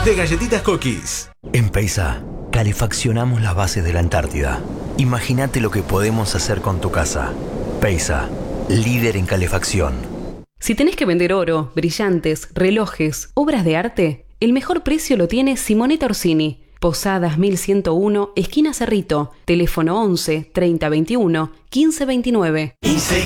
de galletitas Cookies. En Peisa, calefaccionamos las bases de la Antártida. Imagínate lo que podemos hacer con tu casa. Peisa, líder en calefacción. Si tenés que vender oro, brillantes, relojes, obras de arte, el mejor precio lo tiene Simonetta Orsini. Posadas 1101, esquina Cerrito. Teléfono 11 30 21 15 29. Y se